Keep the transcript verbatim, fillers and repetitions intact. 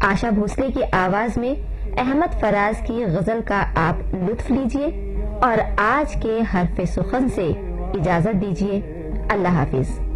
आशा भोसले की आवाज में अहमद फराज की गजल का आप लुत्फ लीजिए और आज के हरफ सुखन से इजाजत दीजिए। अल्लाह हाफिज।